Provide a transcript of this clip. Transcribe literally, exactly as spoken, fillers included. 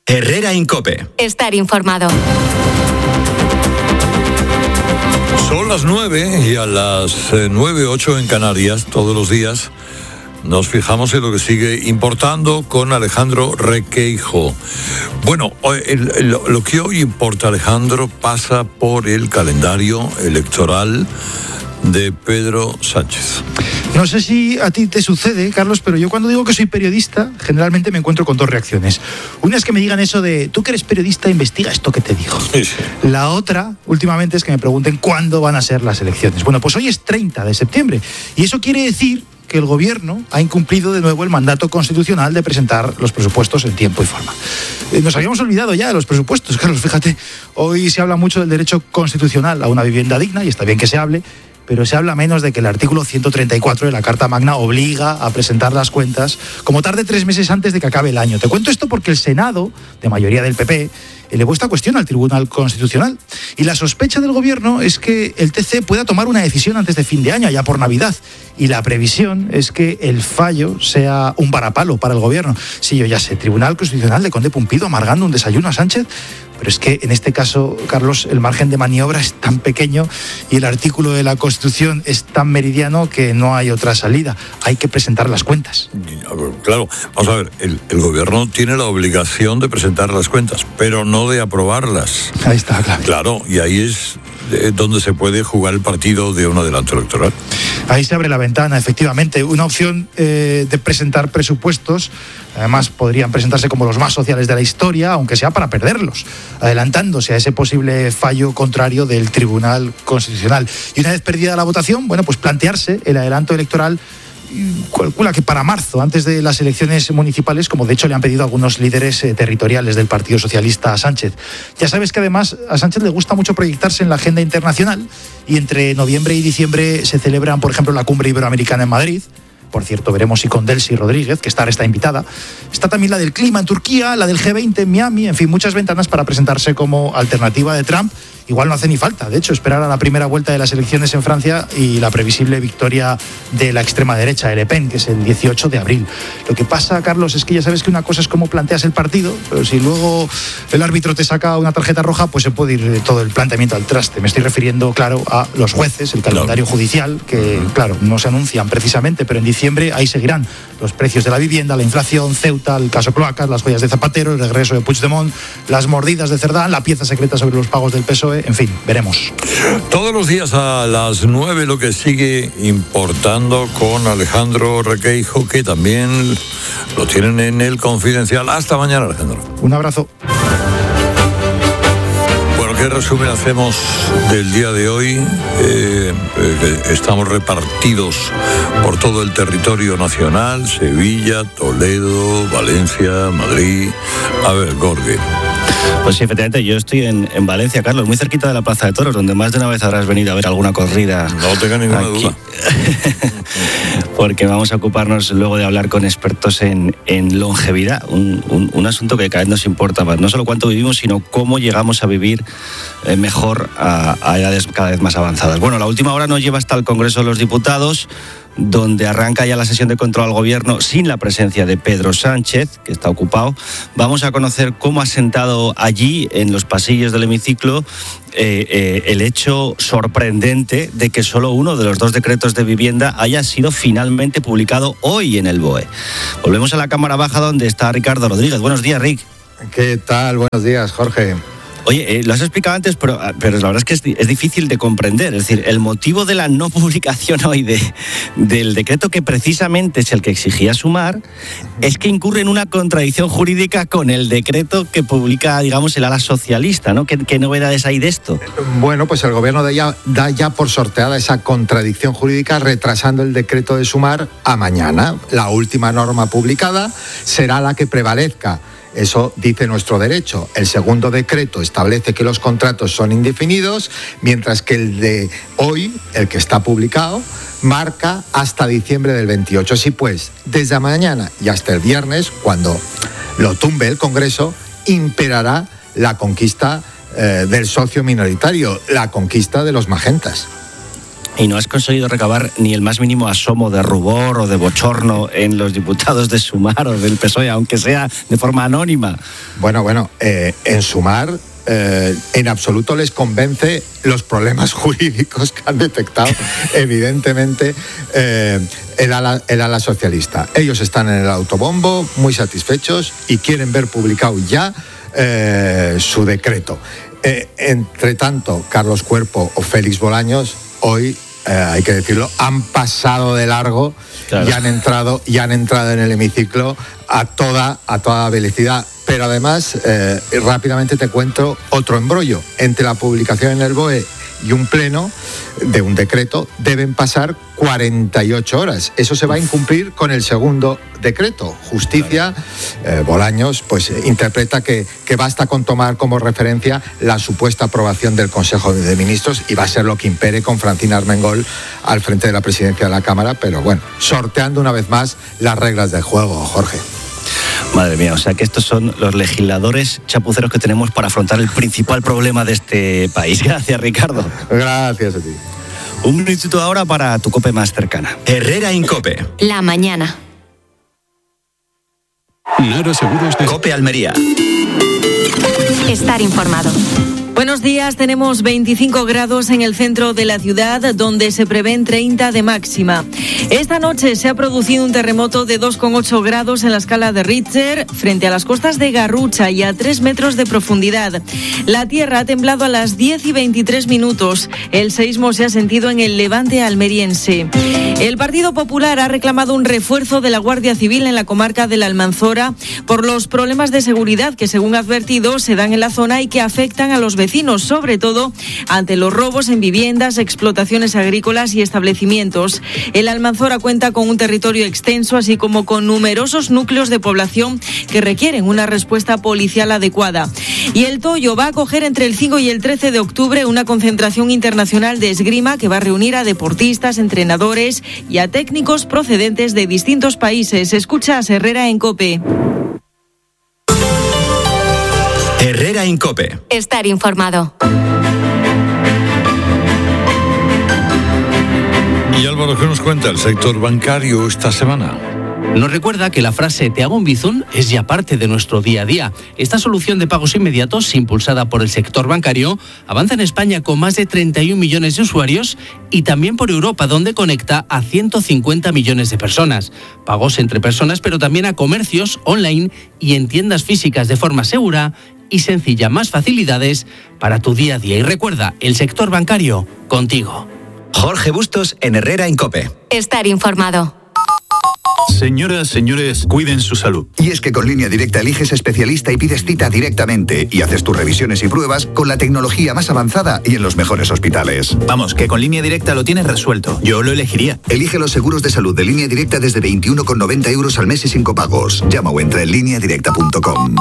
Herrera Incope. Estar informado. Son las nueve y a las nueve ocho en Canarias, todos los días, nos fijamos en lo que sigue importando con Alejandro Requeijo. Bueno, el, el, lo que hoy importa, Alejandro, pasa por el calendario electoral de Pedro Sánchez. No sé si a ti te sucede, Carlos, pero yo cuando digo que soy periodista, generalmente me encuentro con dos reacciones. Una es que me digan eso de, tú que eres periodista, investiga esto que te digo. Sí, sí. La otra, últimamente, es que me pregunten cuándo van a ser las elecciones. Bueno, pues hoy es treinta de septiembre, y eso quiere decir que el gobierno ha incumplido de nuevo el mandato constitucional de presentar los presupuestos en tiempo y forma. Nos habíamos olvidado ya de los presupuestos, Carlos, fíjate, hoy se habla mucho del derecho constitucional a una vivienda digna, y está bien que se hable, pero se habla menos de que el artículo ciento treinta y cuatro de la Carta Magna obliga a presentar las cuentas como tarde tres meses antes de que acabe el año. Te cuento esto porque el Senado, de mayoría del P P, elevó esta cuestión al Tribunal Constitucional. Y la sospecha del gobierno es que el T C pueda tomar una decisión antes de fin de año, ya por Navidad. Y la previsión es que el fallo sea un varapalo para el gobierno. Sí, yo ya sé, Tribunal Constitucional de Conde Pumpido amargando un desayuno a Sánchez. Pero es que en este caso, Carlos, el margen de maniobra es tan pequeño y el artículo de la Constitución es tan meridiano que no hay otra salida. Hay que presentar las cuentas. Claro, vamos a ver, el, el gobierno tiene la obligación de presentar las cuentas, pero no de aprobarlas. Ahí está la clave. Claro, y ahí es donde se puede jugar el partido de un adelanto electoral. Ahí se abre la ventana, efectivamente. Una opción eh, de presentar presupuestos, además podrían presentarse como los más sociales de la historia, aunque sea para perderlos, adelantándose a ese posible fallo contrario del Tribunal Constitucional. Y una vez perdida la votación, bueno, pues plantearse el adelanto electoral. Calcula que para marzo, antes de las elecciones municipales, como de hecho le han pedido algunos líderes eh, territoriales del Partido Socialista a Sánchez. Ya sabes que además a Sánchez le gusta mucho proyectarse en la agenda internacional, y entre noviembre y diciembre se celebran, por ejemplo, la Cumbre Iberoamericana en Madrid. Por cierto, veremos si con Delcy Rodríguez, que está, está invitada. Está también la del clima en Turquía, la del G veinte en Miami, en fin, muchas ventanas para presentarse como alternativa de Trump. Igual no hace ni falta, de hecho, esperar a la primera vuelta de las elecciones en Francia y la previsible victoria de la extrema derecha, Le Pen, que es el dieciocho de abril. Lo que pasa, Carlos, es que ya sabes que una cosa es cómo planteas el partido, pero si luego el árbitro te saca una tarjeta roja, pues se puede ir todo el planteamiento al traste. Me estoy refiriendo, claro, a los jueces, el calendario judicial, que, claro, no se anuncian precisamente, pero en diciembre ahí seguirán los precios de la vivienda, la inflación, Ceuta, el caso Cloacas, las joyas de Zapatero, el regreso de Puigdemont, las mordidas de Cerdán, la pieza secreta sobre los pagos del P S O E. En fin, veremos. Todos los días a las nueve lo que sigue importando con Alejandro Requeijo, que también lo tienen en el Confidencial. Hasta mañana, Alejandro. Un abrazo. Bueno, ¿qué resumen hacemos del día de hoy? Eh, eh, estamos repartidos por todo el territorio nacional: Sevilla, Toledo, Valencia, Madrid. A ver, Gorge. Pues sí, efectivamente, yo estoy en, en Valencia, Carlos, muy cerquita de la Plaza de Toros, donde más de una vez habrás venido a ver alguna corrida. No tenga ninguna aquí. duda. Porque vamos a ocuparnos luego de hablar con expertos en, en longevidad, un, un, un asunto que cada vez nos importa más, no solo cuánto vivimos, sino cómo llegamos a vivir eh, mejor a, a edades cada vez más avanzadas. Bueno, la última hora nos lleva hasta el Congreso de los Diputados, donde arranca ya la sesión de control al gobierno sin la presencia de Pedro Sánchez, que está ocupado. Vamos a conocer cómo ha sentado allí, en los pasillos del hemiciclo, eh, eh, el hecho sorprendente de que solo uno de los dos decretos de vivienda haya sido finalmente publicado hoy en el B O E. Volvemos a la Cámara Baja, donde está Ricardo Rodríguez. Buenos días, Rick. ¿Qué tal? Buenos días, Jorge. Oye, eh, lo has explicado antes, pero, pero la verdad es que es, es difícil de comprender. Es decir, el motivo de la no publicación hoy de, del decreto, que precisamente es el que exigía Sumar, es que incurre en una contradicción jurídica con el decreto que publica, digamos, el ala socialista, ¿no? ¿Qué, qué novedades hay de esto? Bueno, pues el gobierno de ya, da ya por sorteada esa contradicción jurídica, retrasando el decreto de Sumar a mañana. La última norma publicada será la que prevalezca. Eso dice nuestro derecho. El segundo decreto establece que los contratos son indefinidos, mientras que el de hoy, el que está publicado, marca hasta diciembre del veintiocho. Así pues, desde mañana y hasta el viernes, cuando lo tumbe el Congreso, imperará la conquista eh, del socio minoritario, la conquista de los magentas. Y no has conseguido recabar ni el más mínimo asomo de rubor o de bochorno en los diputados de Sumar o del P S O E, aunque sea de forma anónima. Bueno, bueno, eh, en Sumar eh, en absoluto les convence los problemas jurídicos que han detectado, evidentemente, eh, el, ala, el ala socialista. Ellos están en el autobombo, muy satisfechos, y quieren ver publicado ya eh, su decreto. Eh, entre tanto, Carlos Cuerpo o Félix Bolaños, hoy, eh, hay que decirlo, han pasado de largo, claro, y han entrado, y han entrado en el hemiciclo a toda, a toda velocidad. Pero además, eh, rápidamente te cuento otro embrollo. Entre la publicación en el B O E y un pleno de un decreto deben pasar cuarenta y ocho horas. Eso se va a incumplir con el segundo decreto. Justicia, eh, Bolaños, pues interpreta que, que basta con tomar como referencia la supuesta aprobación del Consejo de Ministros, y va a ser lo que impere con Francina Armengol al frente de la presidencia de la Cámara, pero bueno, sorteando una vez más las reglas del juego, Jorge. Madre mía, o sea que estos son los legisladores chapuceros que tenemos para afrontar el principal problema de este país. Gracias, Ricardo. Gracias a ti. Un minutito ahora para tu COPE más cercana. Herrera Incope. La mañana. Naro Seguros de COPE Almería. Estar informado. Buenos días, tenemos veinticinco grados en el centro de la ciudad, donde se prevén treinta de máxima. Esta noche se ha producido un terremoto de dos coma ocho grados en la escala de Richter, frente a las costas de Garrucha y a tres metros de profundidad. La tierra ha temblado a las diez y veintitrés minutos. El seísmo se ha sentido en el levante almeriense. El Partido Popular ha reclamado un refuerzo de la Guardia Civil en la comarca de la Almanzora por los problemas de seguridad que, según ha advertido, se dan en la zona y que afectan a los vecinos, sobre todo ante los robos en viviendas, explotaciones agrícolas y establecimientos. El Almanzora cuenta con un territorio extenso, así como con numerosos núcleos de población que requieren una respuesta policial adecuada. Y el Toyo va a acoger entre el cinco y el trece de octubre una concentración internacional de esgrima que va a reunir a deportistas, entrenadores y a técnicos procedentes de distintos países. Escuchas Herrera en COPE. Herrera Incope. Estar informado. Y Álvaro, ¿qué nos cuenta el sector bancario esta semana? Nos recuerda que la frase "te hago un bizum" es ya parte de nuestro día a día. Esta solución de pagos inmediatos, impulsada por el sector bancario, avanza en España con más de treinta y un millones de usuarios y también por Europa, donde conecta a ciento cincuenta millones de personas. Pagos entre personas, pero también a comercios online y en tiendas físicas de forma segura y sencilla. Más facilidades para tu día a día. Y recuerda, el sector bancario, contigo. Jorge Bustos en Herrera Incope. Estar informado. Señoras, señores, cuiden su salud. Y es que con Línea Directa eliges especialista y pides cita directamente y haces tus revisiones y pruebas con la tecnología más avanzada y en los mejores hospitales. Vamos, que con Línea Directa lo tienes resuelto. Yo lo elegiría. Elige los seguros de salud de Línea Directa desde veintiuno con noventa euros al mes y sin copagos. Llama o entra en línea directa punto com.